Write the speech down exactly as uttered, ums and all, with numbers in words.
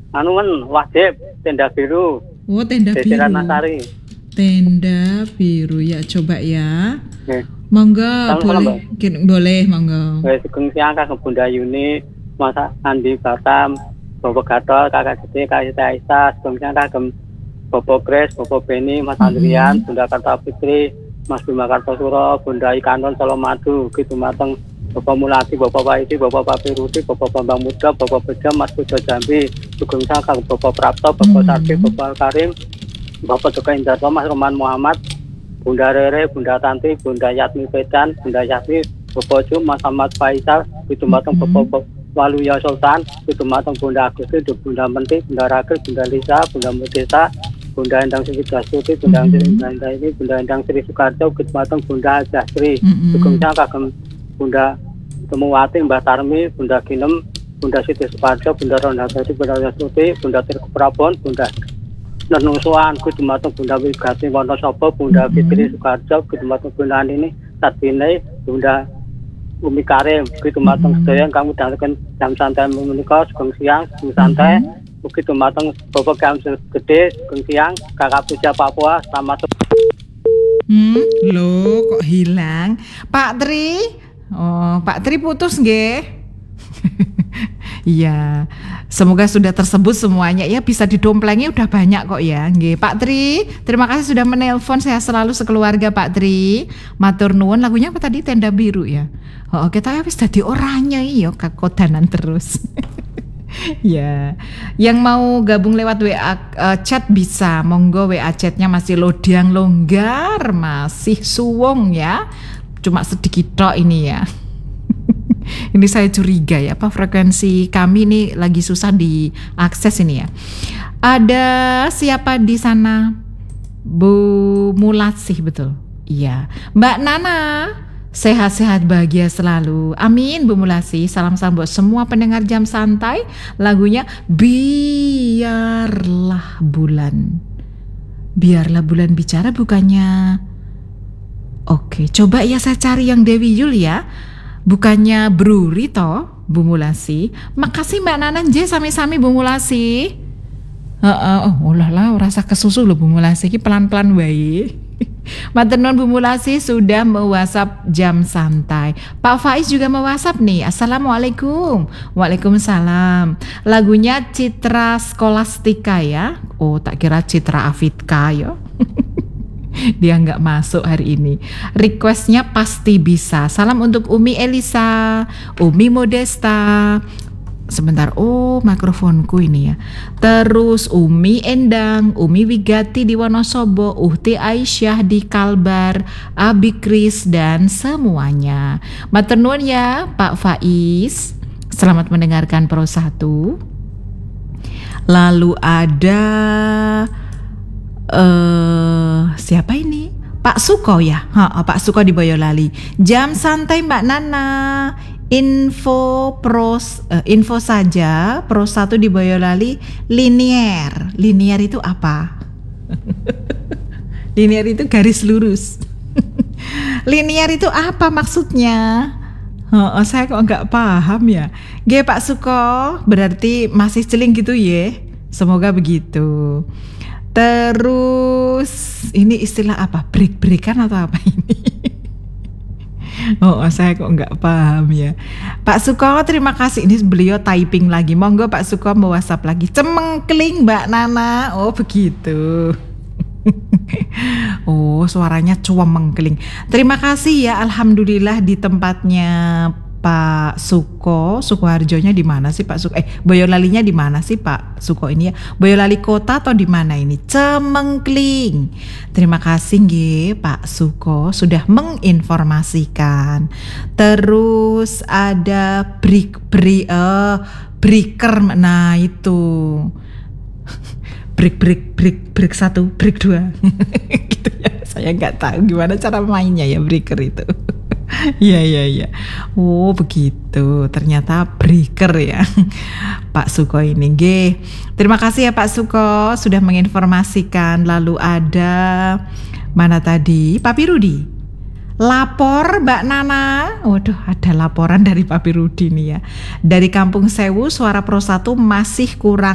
anu men wajib tenda biru. Oh, tenda Desiran biru. Nasari. Tenda biru ya, coba ya. Nggih. Monggo Salam, boleh, Kin- boleh monggo. Wis sugeng siang Kak Bunda Yuni, Mas Andi Batam, Bapak Gatot, Kakak Gede, Kak Siti Aisyah, sugeng siang Kak Bapak Grace, Bapak Beni, Mas Andrian, Bunda Kartaputri, Mas Bima Kartosuro, Bunda Ikanon Salomadu, gitu mateng Bapak Mulati, Bapak Waidi, Bapak Papi Rudi, Bapak Bambang Muda, Bapak Bejo, Mas Pujo Jambi, sugeng siang Kak Bapak Prapto, Bapak Hmm. Sarfi, Bapak Karim, Bapak Joko Indarto, Mas Roman Muhammad, Bunda Rere, Bunda Tanti, Bunda Yatmi Fedan, Bunda Yatmi, Bapak Ju, Mas Ahmad Faisal, itu mateng Hmm. Bapak Waluya Sultan, itu mateng Bunda Agusti, Bunda Menti, Bunda Rakil, Bunda Lisa, Bunda Mudesa, Bunda Endang Sri Dastuti, Bunda Mhm. Endang Sri Endang ini, Bunda Endang Sri Soekarjo, itu mateng Bunda Jastri, Mhm. sugeng siang kagem Bunda Temuwati, Mbah Tarmi, Bunda Ginem, Bunda Siti Soekarjo, Bunda Ronda Budi, Bunda Dastuti, Bunda Tirku Prabon, Bunda Nenusuan, kudu mateng Bunda Wigati Wonosobo, Bunda Mhm. Fitri Soekarjo, kudu mateng Bunda Andini Satine, Bunda Umi Karim, kudu mateng Mhm. sedaya kang midhangetaken jam santai menika sugeng siang, sugeng santai. Kudu mateng Bapak Kang Gede, sugeng siang, Kakak Puja Papua, selamat Hmm, loh kok hilang? Pak Tri? Oh, Pak Tri putus nggih? Iya, semoga sudah tersebut semuanya ya, bisa didomplengi udah banyak kok ya. Nggih, Pak Tri, terima kasih sudah menelpon, saya selalu sekeluarga Pak Tri. Matur nuwun, lagunya apa tadi? Tenda Biru ya. Oh, kita wis dadi oranye iya kakodanan terus. Ya, yang mau gabung lewat W A uh, chat bisa, monggo W A chatnya masih lodiang longgar, masih suwung ya, cuma sedikit tok ini ya. Ini saya curiga ya, apa frekuensi kami ini lagi susah diakses ini ya. Ada siapa di sana? Bu Mulatsih betul. Iya, Mbak Nana. Sehat-sehat bahagia selalu. Amin Bu Mulasi. Salam-salam buat semua pendengar Jam Santai. Lagunya Biarlah Bulan. Biarlah Bulan bicara bukannya. Oke, coba ya saya cari yang Dewi Yul ya. Bukannya Bruri toh, Bu Mulasi. Makasih Mbak Nana nje sami-sami Bu Mulasi. Heeh, oh lah lah rasa kesusu loh Bu Mulasi iki pelan-pelan wae. Matur nuwun Bu Mulasi sudah me-WhatsApp Jam Santai. Pak Faiz juga me-WhatsApp nih. Assalamualaikum. Waalaikumsalam. Lagunya Citra Skolastika ya. Oh, tak kira Citra Afidka ya. Dia nggak masuk hari ini. Requestnya pasti bisa. Salam untuk Umi Elisa, Umi Modesta. Sebentar, oh mikrofonku ini ya. Terus Umi Endang, Umi Wigati di Wonosobo, Uhti Aisyah di Kalbar, Abi Kris dan semuanya. Matur nuwun ya Pak Faiz. Selamat mendengarkan Pro satu. Lalu ada uh, siapa ini? Pak Suko ya. Ha, Pak Suko di Boyolali. Jam santai Mbak Nana. Info pros uh, info saja Pro satu di Boyolali linier. Linier itu apa? Linier itu garis lurus. Linier itu apa maksudnya? Oh, saya kok nggak paham ya. G Pak Suko berarti masih celing gitu ya. Semoga begitu. Terus ini istilah apa? Break-breakan atau apa ini? Oh, saya kok nggak paham ya. Pak Suko terima kasih. Ini beliau typing lagi. Monggo Pak Suko mau WhatsApp lagi. Cemengkling Mbak Nana. Oh begitu. Oh suaranya cuemengkling. Terima kasih ya. Alhamdulillah di tempatnya Pak Suko. Sukoharjonya di mana sih Pak Suko? Eh Boyolalinya di mana sih Pak Suko ini ya? Boyolali kota atau di mana ini? Cemengkling. Terima kasih nggih Pak Suko sudah menginformasikan. Terus ada break break uh, breaker. Nah itu. break break break break satu, break dua. Gitu ya. Saya nggak tahu gimana cara mainnya ya breaker itu. Iya iya iya. Oh begitu. Ternyata breaker ya. Pak Suko ini. G. Terima kasih ya Pak Suko sudah menginformasikan. Lalu ada mana tadi? Papi Rudi. Lapor Mbak Nana. Waduh, ada laporan dari Papi Rudi nih ya. Dari Kampung Sewu suara Pro satu masih kurang